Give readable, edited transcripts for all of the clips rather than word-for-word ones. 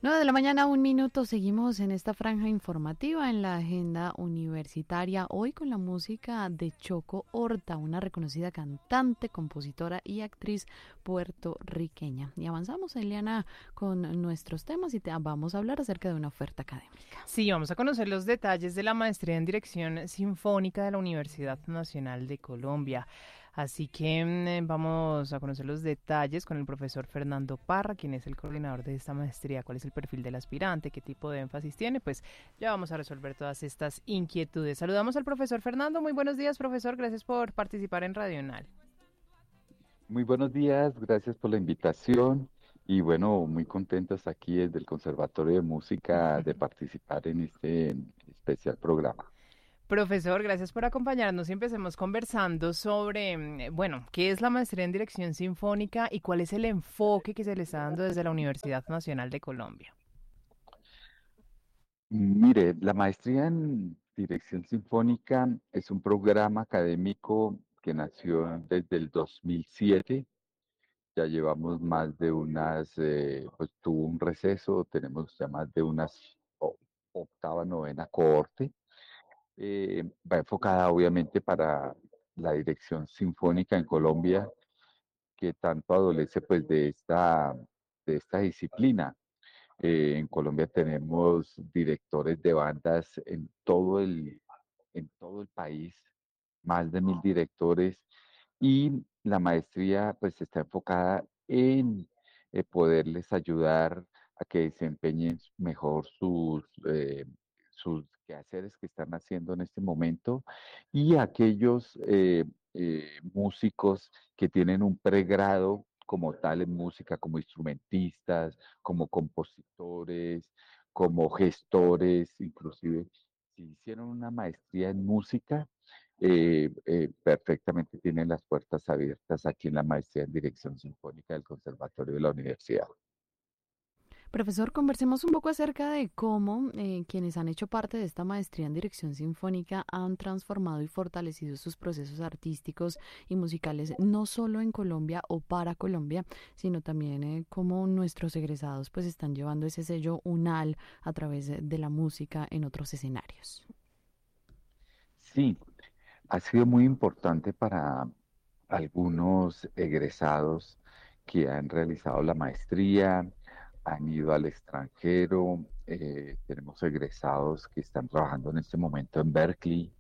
9 de la mañana, 1 minuto. Seguimos en esta franja informativa en la agenda universitaria. Hoy con la música de Choco Horta, una reconocida cantante, compositora y actriz puertorriqueña. Y avanzamos, Eliana, con nuestros temas y vamos a hablar acerca de una oferta académica. Sí, vamos a conocer los detalles de la maestría en dirección sinfónica de la Universidad Nacional de Colombia. Así que vamos a conocer los detalles con el profesor Fernando Parra, quien es el coordinador de esta maestría. ¿Cuál es el perfil del aspirante? ¿Qué tipo de énfasis tiene? Pues ya vamos a resolver todas estas inquietudes. Saludamos al profesor Fernando. Muy buenos días, profesor. Gracias por participar en Radional. Muy buenos días, gracias por la invitación y bueno, muy contentos aquí desde el Conservatorio de Música de participar en este especial programa. Profesor, gracias por acompañarnos y empecemos conversando sobre, bueno, qué es la maestría en dirección sinfónica y cuál es el enfoque que se le está dando desde la Universidad Nacional de Colombia. Mire, la maestría en Dirección Sinfónica es un programa académico que nació desde el 2007. Ya llevamos más de pues tuvo un receso, tenemos ya más de unas octava, novena cohorte. Va enfocada obviamente para la dirección sinfónica en Colombia, que tanto adolece pues de esta disciplina. En Colombia tenemos directores de bandas en todo el país, más de 1000 directores, y la maestría pues está enfocada en poderles ayudar a que desempeñen mejor sus quehaceres que están haciendo en este momento, y aquellos músicos que tienen un pregrado como tal en música, como instrumentistas, como compositores, como gestores, inclusive si hicieron una maestría en música, perfectamente tienen las puertas abiertas aquí en la maestría en dirección sinfónica del Conservatorio de la Universidad. Profesor, conversemos un poco acerca de cómo quienes han hecho parte de esta maestría en dirección sinfónica han transformado y fortalecido sus procesos artísticos y musicales, no solo en Colombia o para Colombia, sino también cómo nuestros egresados pues están llevando ese sello UNAL a través de la música en otros escenarios. Sí, ha sido muy importante para algunos egresados que han realizado la maestría, han ido al extranjero. Tenemos egresados que están trabajando en este momento en Berkeley.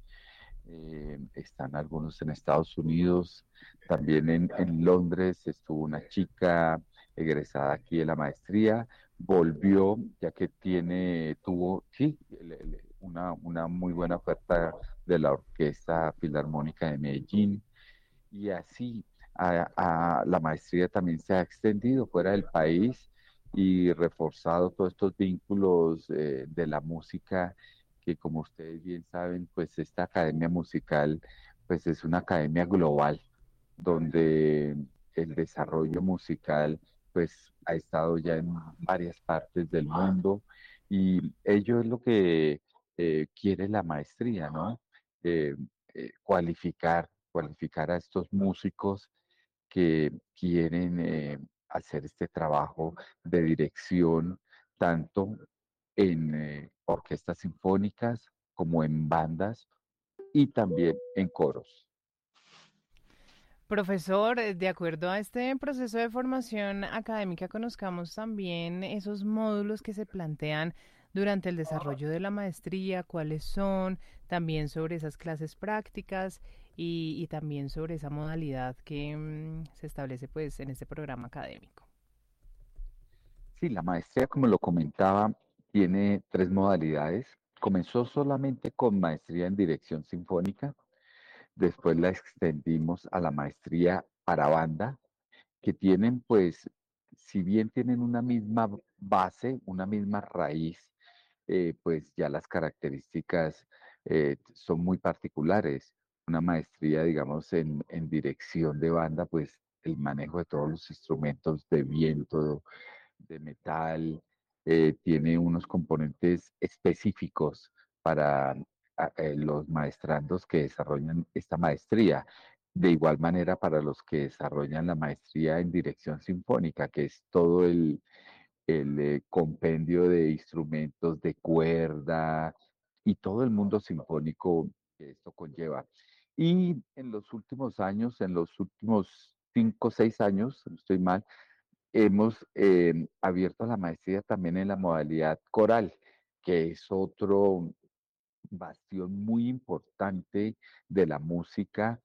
Están algunos en Estados Unidos, también en Londres estuvo una chica egresada aquí de la maestría, volvió ya que tuvo, sí, una muy buena oferta de la Orquesta Filarmónica de Medellín, y así la maestría también se ha extendido fuera del país y reforzado todos estos vínculos de la música, que como ustedes bien saben, pues esta academia musical pues es una academia global donde el desarrollo musical pues ha estado ya en varias partes del mundo, y ello es lo que quiere la maestría, ¿no? Eh, cualificar a estos músicos que quieren hacer este trabajo de dirección tanto en orquestas sinfónicas como en bandas y también en coros. Profesor, de acuerdo a este proceso de formación académica, conozcamos también esos módulos que se plantean durante el desarrollo de la maestría, cuáles son, también sobre esas clases prácticas y también sobre esa modalidad que se establece pues en este programa académico. Sí, la maestría, como lo comentaba, tiene tres modalidades. Comenzó solamente con maestría en dirección sinfónica, después la extendimos a la maestría para banda, que tienen pues, si bien tienen una misma base, una misma raíz, pues ya las características son muy particulares. Una maestría, digamos, en dirección de banda, pues el manejo de todos los instrumentos de viento, de metal, tiene unos componentes específicos para los maestrandos que desarrollan esta maestría. De igual manera para los que desarrollan la maestría en dirección sinfónica, que es todo el compendio de instrumentos de cuerda y todo el mundo sinfónico que esto conlleva. Y en los últimos años, en los últimos 5 o 6 años, si no estoy mal, hemos abierto la maestría también en la modalidad coral, que es otro bastión muy importante de la música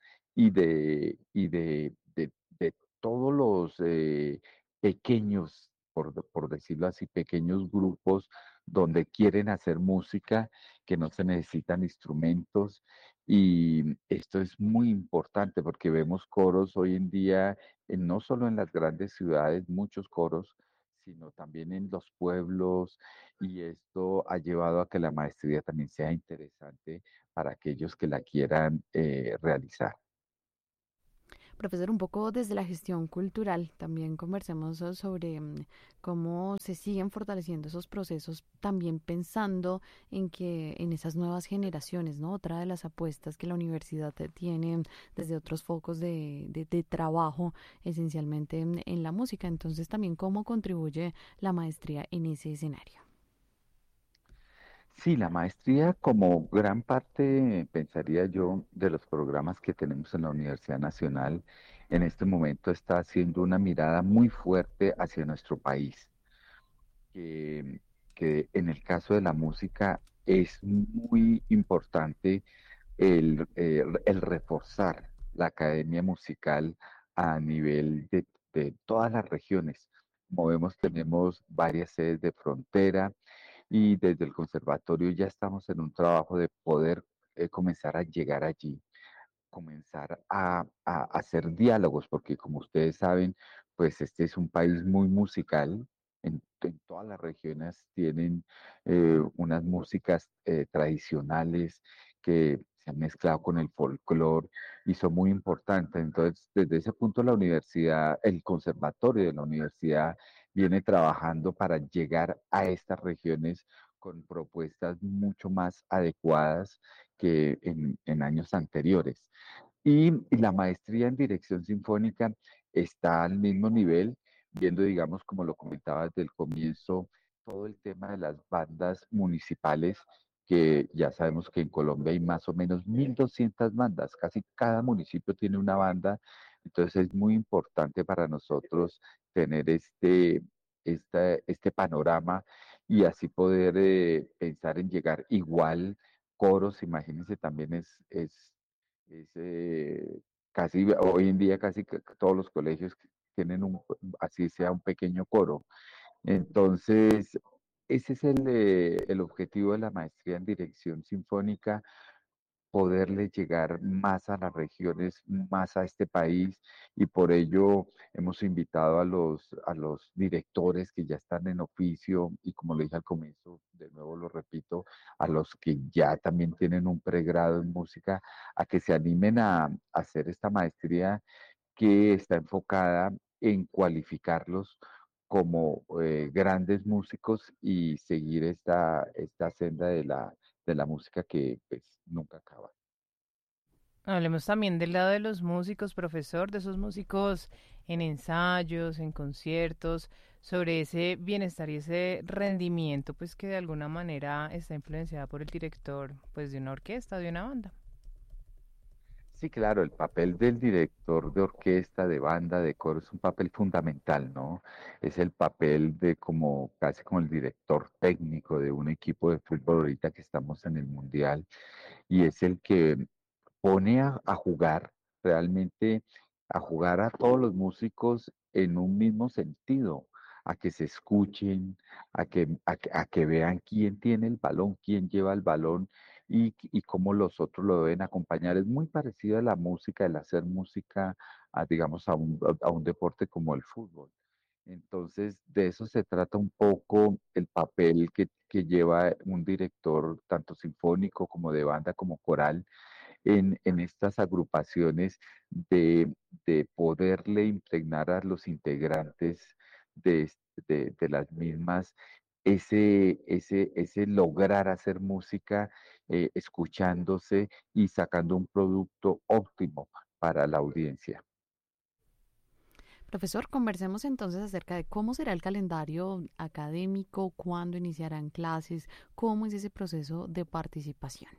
y de todos los pequeños, por decirlo así, pequeños grupos donde quieren hacer música, que no se necesitan instrumentos. Y esto es muy importante porque vemos coros hoy en día, no solo en las grandes ciudades, muchos coros, sino también en los pueblos, y esto ha llevado a que la maestría también sea interesante para aquellos que la quieran realizar. Profesor, un poco desde la gestión cultural, también conversemos sobre cómo se siguen fortaleciendo esos procesos, también pensando en que en esas nuevas generaciones, ¿no? Otra de las apuestas que la universidad tiene desde otros focos de trabajo, esencialmente en la música. Entonces, también cómo contribuye la maestría en ese escenario. Sí, la maestría, como gran parte, pensaría yo, de los programas que tenemos en la Universidad Nacional, en este momento está haciendo una mirada muy fuerte hacia nuestro país, que, que en el caso de la música es muy importante el reforzar la academia musical a nivel de todas las regiones. Como vemos, tenemos varias sedes de frontera, y desde el conservatorio ya estamos en un trabajo de poder comenzar a llegar allí, comenzar a hacer diálogos, porque como ustedes saben, pues este es un país muy musical. En todas las regiones tienen unas músicas tradicionales que se han mezclado con el folclore y son muy importantes. Entonces, desde ese punto, la universidad, el conservatorio de la universidad viene trabajando para llegar a estas regiones con propuestas mucho más adecuadas que en años anteriores. Y la maestría en dirección sinfónica está al mismo nivel, viendo, digamos, como lo comentaba desde el comienzo, todo el tema de las bandas municipales, que ya sabemos que en Colombia hay más o menos 1.200 bandas, casi cada municipio tiene una banda. Entonces es muy importante para nosotros tener este panorama y así poder pensar en llegar igual. Coros, imagínense, también es casi, hoy en día casi que todos los colegios tienen así sea un pequeño coro. Entonces, ese es el objetivo de la maestría en dirección sinfónica, poderle llegar más a las regiones, más a este país, y por ello hemos invitado a los directores que ya están en oficio, y como le dije al comienzo, de nuevo lo repito, a los que ya también tienen un pregrado en música, a que se animen a hacer esta maestría que está enfocada en cualificarlos como grandes músicos y seguir esta senda de la música que pues nunca acaba. Hablemos también del lado de los músicos, profesor, de esos músicos en ensayos, en conciertos, sobre ese bienestar y ese rendimiento, pues que de alguna manera está influenciada por el director, pues de una orquesta, de una banda. Sí, claro, el papel del director de orquesta, de banda, de coro es un papel fundamental, ¿no? Es el papel de como casi como el director técnico de un equipo de fútbol ahorita que estamos en el mundial, y es el que pone a jugar, realmente a jugar a todos los músicos en un mismo sentido, a que se escuchen, a que vean quién tiene el balón, quién lleva el balón y cómo los otros lo deben acompañar. Es muy parecido a la música, el hacer música, digamos, a un deporte como el fútbol. Entonces, de eso se trata un poco el papel que lleva un director, tanto sinfónico como de banda, como coral, en estas agrupaciones, de poderle impregnar a los integrantes de las mismas ese lograr hacer música, escuchándose y sacando un producto óptimo para la audiencia. Profesor, conversemos entonces acerca de cómo será el calendario académico, cuándo iniciarán clases, cómo es ese proceso de participación.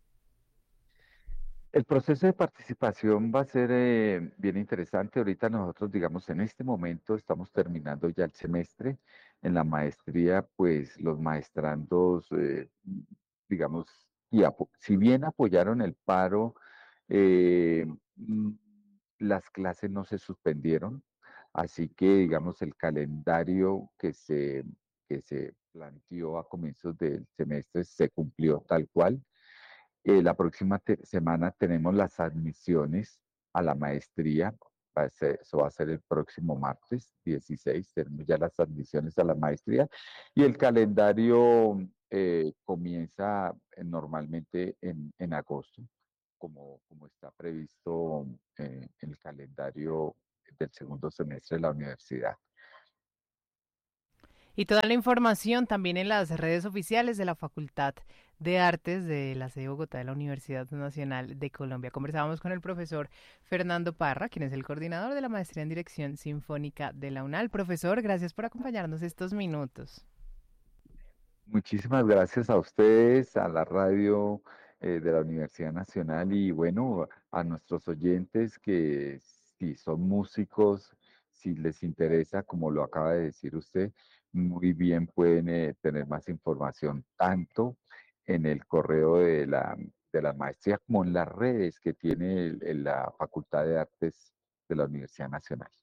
El proceso de participación va a ser bien interesante. Ahorita nosotros, digamos, en este momento estamos terminando ya el semestre. En la maestría, pues los maestrandos, digamos, si bien apoyaron el paro, eh, mm, las clases no se suspendieron. Así que, digamos, el calendario que se planteó a comienzos del semestre se cumplió tal cual. La próxima semana tenemos las admisiones a la maestría. Eso va a ser el próximo martes 16. Tenemos ya las admisiones a la maestría. Y el calendario comienza normalmente en agosto, como está previsto en el calendario del segundo semestre de la universidad. Y toda la información también en las redes oficiales de la Facultad de Artes de la sede de Bogotá de la Universidad Nacional de Colombia. Conversábamos con el profesor Fernando Parra, quien es el coordinador de la Maestría en Dirección Sinfónica de la UNAL. Profesor, gracias por acompañarnos estos minutos. Muchísimas gracias a ustedes, a la radio de la Universidad Nacional y bueno, a nuestros oyentes que si son músicos, si les interesa, como lo acaba de decir usted, muy bien pueden tener más información tanto en el correo de la maestría como en las redes que tiene la Facultad de Artes de la Universidad Nacional.